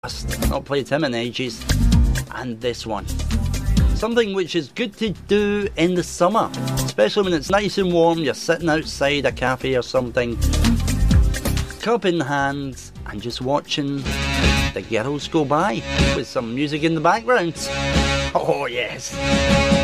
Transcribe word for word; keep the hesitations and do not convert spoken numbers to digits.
Not played him in ages. And this one. Something which is good to do in the summer, especially when it's nice and warm, you're sitting outside a cafe or something, cup in hand, and just watching the girls go by with some music in the background. Oh yes.